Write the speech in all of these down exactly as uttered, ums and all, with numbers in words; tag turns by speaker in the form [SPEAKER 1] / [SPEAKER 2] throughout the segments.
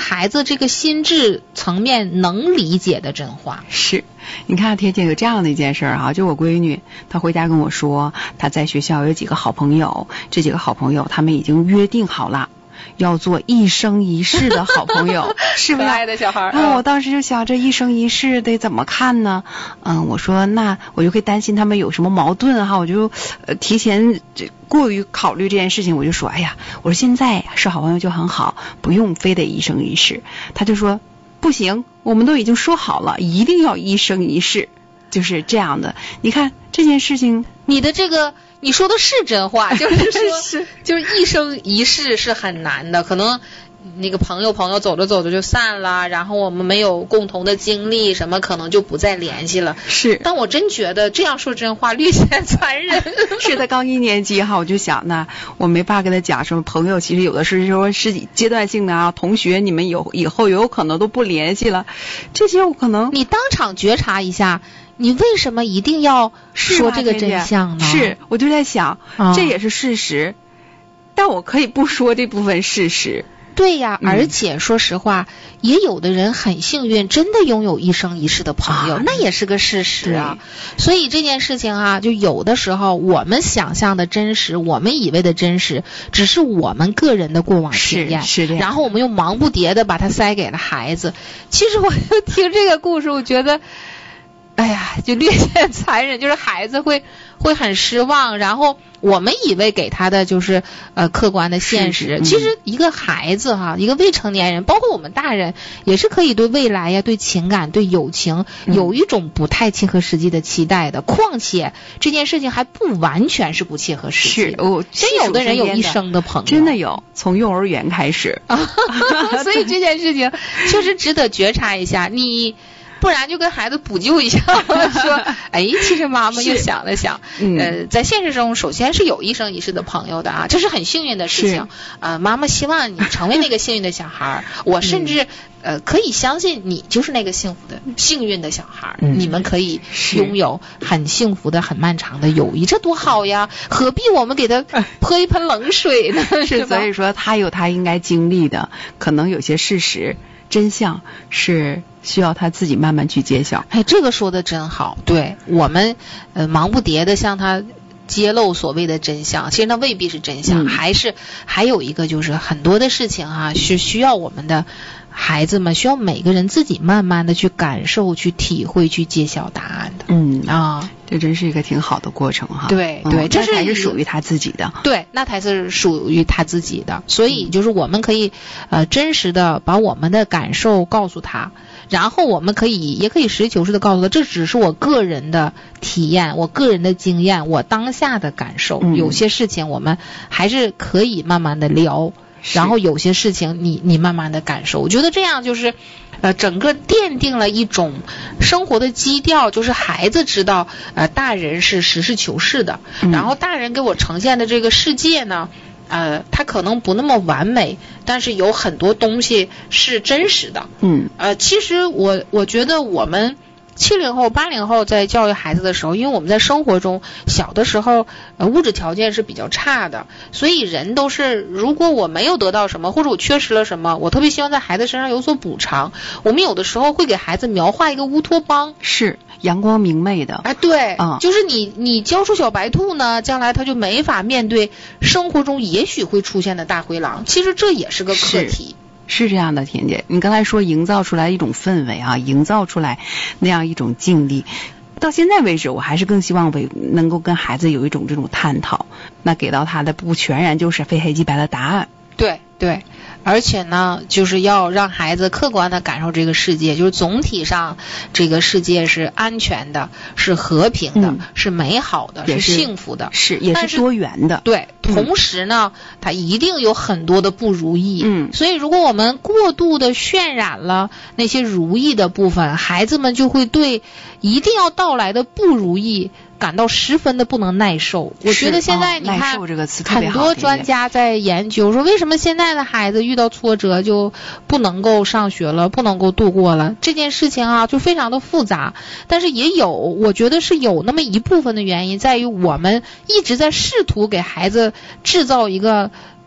[SPEAKER 1] 孩子这个心智层面能理解的真话。
[SPEAKER 2] 是，你看铁姐有这样的一件事儿啊，就我闺女她回家跟我说，她在学校有几个好朋友，这几个好朋友他们已经约定好了要做一生一世的好朋友，是不是？
[SPEAKER 1] 可爱的小孩。
[SPEAKER 2] 啊，我当时就想，这一生一世得怎么看呢？嗯，我说那我就会担心他们有什么矛盾哈，我就呃提前过于考虑这件事情，我就说，哎呀，我说现在是好朋友就很好，不用非得一生一世。他就说不行，我们都已经说好了，一定要一生一世，就是这样的。你看这件事情，
[SPEAKER 1] 你的这个。你说的是真话，就是说是就是一生一世是很难的，可能那个朋友朋友走着走着就散了，然后我们没有共同的经历什么，可能就不再联系了。
[SPEAKER 2] 是，
[SPEAKER 1] 但我真觉得这样说真话略显残忍。
[SPEAKER 2] 是他刚一年级哈，我就想呢，我没法跟他讲什么朋友，其实有的是说是阶段性的啊，同学你们有以后有可能都不联系了，这些我可能
[SPEAKER 1] 你当场觉察一下。你为什么一定要说这个真相呢？
[SPEAKER 2] 是，我就在想、哦、这也是事实，但我可以不说这部分事实。
[SPEAKER 1] 对呀、嗯、而且说实话，也有的人很幸运真的拥有一生一世的朋友、啊、那也是个事实啊。所以这件事情啊，就有的时候我们想象的真实，我们以为的真实，只是我们个人的过往经验，
[SPEAKER 2] 是是，
[SPEAKER 1] 然后我们又忙不迭的把它塞给了孩子。其实我就听这个故事，我觉得哎呀，就略显残忍，就是孩子会会很失望，然后我们以为给他的就是呃客观的现实，
[SPEAKER 2] 嗯、
[SPEAKER 1] 其实一个孩子哈，一个未成年人，包括我们大人，也是可以对未来呀、对情感、对友情有一种不太切合实际的期待的。嗯、况且这件事情还不完全是不切合实际，
[SPEAKER 2] 是我
[SPEAKER 1] 真有的人有一生的朋友，
[SPEAKER 2] 真的有，从幼儿园开始，
[SPEAKER 1] 所以这件事情确实值得觉察一下。你。不然就跟孩子补救一下，说，哎，其实妈妈又想了想，
[SPEAKER 2] 嗯、
[SPEAKER 1] 呃，在现实中，首先是有一生一世的朋友的啊，这是很幸运的事情。呃，妈妈希望你成为那个幸运的小孩，我甚至、嗯、呃可以相信你就是那个幸福的幸运的小孩，嗯、你们可以拥有很幸福的、很漫长的友谊，这多好呀！何必我们给他泼一盆冷水呢？
[SPEAKER 2] 是，所以说他有他应该经历的，可能有些事实。真相是需要他自己慢慢去揭晓。
[SPEAKER 1] 哎，这个说的真好。对，我们呃忙不迭的向他揭露所谓的真相，其实那未必是真相，嗯、还是还有一个就是很多的事情啊，是需要我们的孩子们，需要每个人自己慢慢的去感受、去体会、去揭晓答案的。
[SPEAKER 2] 嗯
[SPEAKER 1] 啊，
[SPEAKER 2] 这真是一个挺好的过程哈。
[SPEAKER 1] 对对，
[SPEAKER 2] 嗯、
[SPEAKER 1] 这
[SPEAKER 2] 才是属于他自己的。
[SPEAKER 1] 对，那才是属于他自己的。所以就是我们可以呃真实的把我们的感受告诉他。然后我们可以也可以实事求是的告诉他，这只是我个人的体验，我个人的经验，我当下的感受。嗯、有些事情我们还是可以慢慢的聊，然后有些事情你你慢慢的感受。我觉得这样就是呃整个奠定了一种生活的基调，就是孩子知道呃大人是实事求是的，嗯、然后大人给我呈现的这个世界呢呃，它可能不那么完美，但是有很多东西是真实的。
[SPEAKER 2] 嗯，
[SPEAKER 1] 呃，其实我我觉得我们七零后、八零后在教育孩子的时候，因为我们在生活中小的时候，呃，物质条件是比较差的，所以人都是，如果我没有得到什么，或者我缺失了什么，我特别希望在孩子身上有所补偿。我们有的时候会给孩子描画一个乌托邦，
[SPEAKER 2] 是阳光明媚的。
[SPEAKER 1] 哎，对，
[SPEAKER 2] 嗯，
[SPEAKER 1] 就是你你教出小白兔呢，将来他就没法面对生活中也许会出现的大灰狼。其实这也是个课题。
[SPEAKER 2] 是这样的，田姐，你刚才说营造出来一种氛围啊，营造出来那样一种境地，到现在为止，我还是更希望为能够跟孩子有一种这种探讨，那给到他的不全然就是非黑即白的答案。
[SPEAKER 1] 对对，而且呢，就是要让孩子客观的感受这个世界，就是总体上这个世界是安全的，是和平的，嗯、是美好的，是幸福的，
[SPEAKER 2] 是也是多元的。
[SPEAKER 1] 对，同时呢，嗯、它一定有很多的不如意。
[SPEAKER 2] 嗯，
[SPEAKER 1] 所以如果我们过度的渲染了那些如意的部分，孩子们就会对一定要到来的不如意感到十分的不能耐受。我觉得现在你看，
[SPEAKER 2] 哦、这个词特别好，
[SPEAKER 1] 很多专家在研究说，为什么现在的孩子遇到挫折就不能够上学了，不能够度过了这件事情啊，就非常的复杂。但是也有，我觉得是有那么一部分的原因在于我们一直在试图给孩子制造一个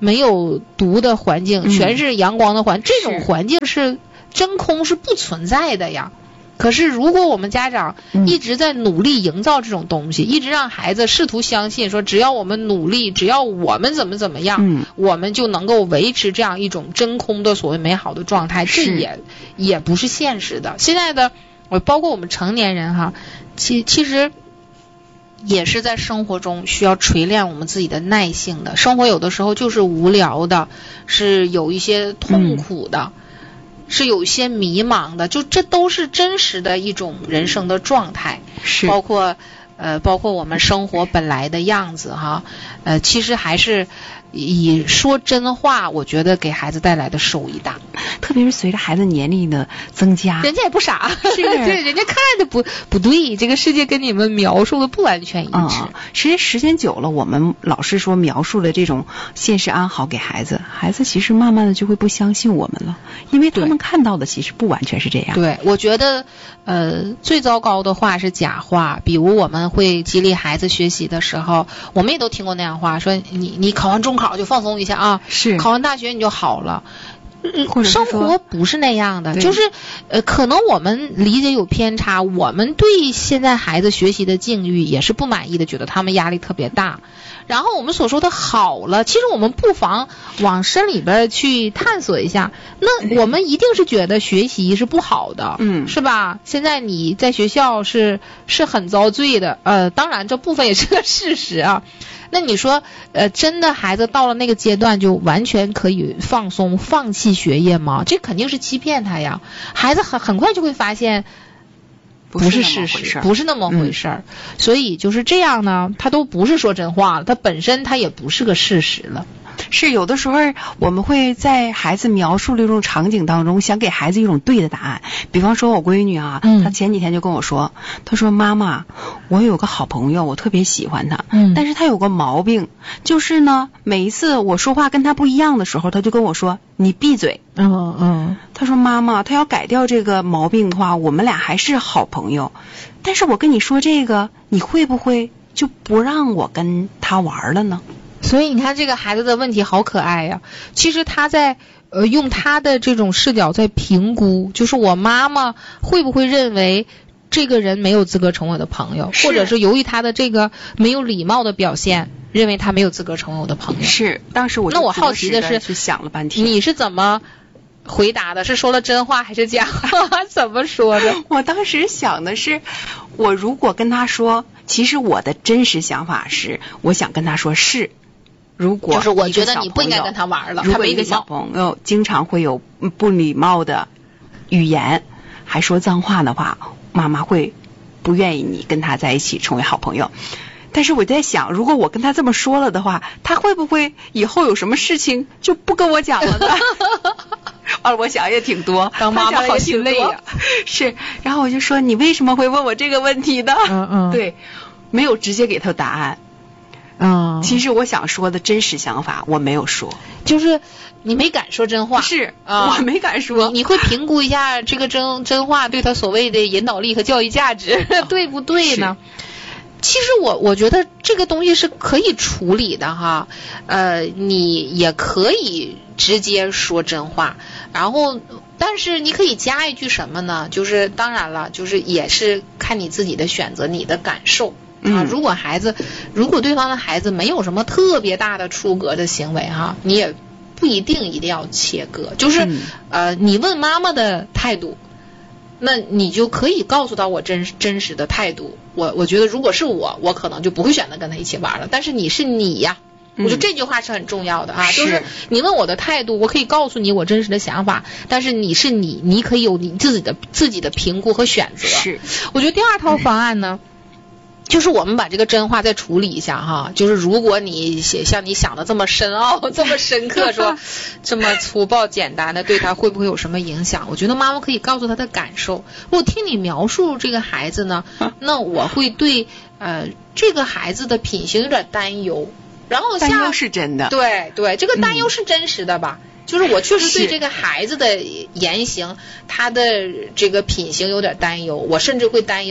[SPEAKER 1] 没有毒的环境，
[SPEAKER 2] 嗯、
[SPEAKER 1] 全是阳光的环境，这种环境是真空是不存在的呀。可是如果我们家长一直在努力营造这种东西、嗯、一直让孩子试图相信说只要我们努力，只要我们怎么怎么样、嗯、我们就能够维持这样一种真空的所谓美好的状态，这也也不是现实的。现在的包括我们成年人哈，其其实也是在生活中需要锤炼我们自己的耐性的。生活有的时候就是无聊的，是有一些痛苦的、嗯是有一些迷茫的，就这都是真实的一种人生的状态，
[SPEAKER 2] 是
[SPEAKER 1] 包括呃包括我们生活本来的样子哈，呃其实还是以说真话，我觉得给孩子带来的收益大，
[SPEAKER 2] 特别是随着孩子年龄的增加，
[SPEAKER 1] 人家也不傻，
[SPEAKER 2] 是
[SPEAKER 1] 对，人家看的不不对，这个世界跟你们描述的不完全一致。
[SPEAKER 2] 嗯，其实时间久了，我们老是说描述了这种现实安好给孩子，孩子其实慢慢的就会不相信我们了，因为他们看到的其实不完全是这样。
[SPEAKER 1] 对，我觉得呃最糟糕的话是假话，比如我们会激励孩子学习的时候，我们也都听过那样话，说你你考完中考就放松一下啊，
[SPEAKER 2] 是
[SPEAKER 1] 考完大学你就好了。
[SPEAKER 2] 或者
[SPEAKER 1] 生活不是那样的，就是呃，可能我们理解有偏差，我们对现在孩子学习的境遇也是不满意的，觉得他们压力特别大。然后我们所说的好了，其实我们不妨往深里边去探索一下。那我们一定是觉得学习是不好的，
[SPEAKER 2] 嗯，
[SPEAKER 1] 是吧？现在你在学校是是很遭罪的，呃，当然这部分也是个事实啊。那你说，呃，真的孩子到了那个阶段就完全可以放松、放弃学业吗？这肯定是欺骗他呀。孩子很很快就会发现，不是事实，不是那么回事儿。嗯、所以就是这样呢，他都不是说真话了，他本身他也不是个事实了。
[SPEAKER 2] 是有的时候我们会在孩子描述的这种场景当中，想给孩子一种对的答案。比方说我闺女啊，嗯、她前几天就跟我说，她说妈妈，我有个好朋友，我特别喜欢他，嗯，但是他有个毛病，就是呢，每一次我说话跟他不一样的时候，他就跟我说你闭嘴。
[SPEAKER 1] 嗯嗯，
[SPEAKER 2] 他说妈妈，他要改掉这个毛病的话，我们俩还是好朋友。但是我跟你说这个，你会不会就不让我跟他玩了呢？
[SPEAKER 1] 所以你看这个孩子的问题好可爱呀。其实他在呃用他的这种视角在评估，就是我妈妈会不会认为这个人没有资格成为我的朋友，或者是由于他的这个没有礼貌的表现，认为他没有资格成为我的朋友。
[SPEAKER 2] 是，当时我
[SPEAKER 1] 那我好奇的是，
[SPEAKER 2] 去想了半天，
[SPEAKER 1] 你是怎么回答的？是说了真话还是假话？怎么说的？
[SPEAKER 2] 我当时想的是，我如果跟他说，其实我的真实想法是，我想跟他说是。如果
[SPEAKER 1] 就是我觉得你不应该跟他玩了，
[SPEAKER 2] 如果一个小朋友经常会有不礼貌的语言，还说脏话的话，妈妈会不愿意你跟他在一起成为好朋友。但是我在想，如果我跟他这么说了的话，他会不会以后有什么事情就不跟我讲了呢？啊，我想也挺多，
[SPEAKER 1] 当妈妈好心累呀。
[SPEAKER 2] 是，然后我就说你为什么会问我这个问题呢？
[SPEAKER 1] 嗯嗯，
[SPEAKER 2] 对，没有直接给他答案。
[SPEAKER 1] 嗯，
[SPEAKER 2] 其实我想说的真实想法我没有说，
[SPEAKER 1] 就是你没敢说真话。
[SPEAKER 2] 是
[SPEAKER 1] 啊，
[SPEAKER 2] 我没敢说。
[SPEAKER 1] 你你会评估一下这个真真话对他所谓的引导力和教育价值、哦、对不对呢？其实我我觉得这个东西是可以处理的哈，呃，你也可以直接说真话，然后但是你可以加一句什么呢？就是当然了，就是也是看你自己的选择，你的感受。啊，如果孩子，如果对方的孩子没有什么特别大的出格的行为哈，你也不一定一定要切割，就是、嗯、呃，你问妈妈的态度，那你就可以告诉到我真真实的态度。我我觉得如果是我，我可能就不会选择跟他一起玩了。但是你是你呀，我觉得这句话是很重要的啊，
[SPEAKER 2] 是
[SPEAKER 1] 就是你问我的态度，我可以告诉你我真实的想法，但是你是你，你可以有你自己的自己的评估和选择。
[SPEAKER 2] 是，
[SPEAKER 1] 我觉得第二套方案呢。嗯，就是我们把这个真话再处理一下哈，就是如果你像你想的这么深奥、这么深刻，说这么粗暴简单的，对他会不会有什么影响？我觉得妈妈可以告诉他的感受。我听你描述这个孩子呢，那我会对呃这个孩子的品行有点担忧。然后像
[SPEAKER 2] 担忧是真的，
[SPEAKER 1] 对对，这个担忧是真实的吧？嗯，就是我确实对这个孩子的言行，他的这个品行有点担忧，我甚至会担忧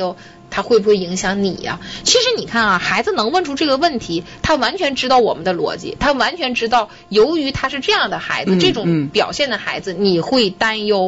[SPEAKER 1] 他会不会影响你呀？其实你看啊，孩子能问出这个问题，他完全知道我们的逻辑，他完全知道由于他是这样的孩子，
[SPEAKER 2] 嗯
[SPEAKER 1] 这种表现的孩子，你会担忧。